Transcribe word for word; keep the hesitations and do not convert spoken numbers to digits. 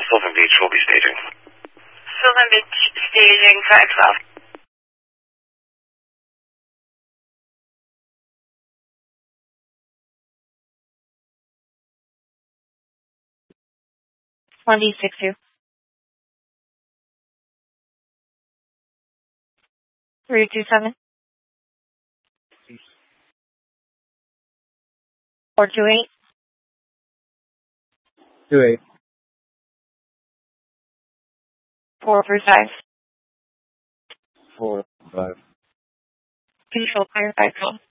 Sylvan Beach will be staging. Sylvan Beach staging five twelve. Twenty six two. Three two seven. Four two eight. Two eight. Four three five. Four five. Control clear five twelve.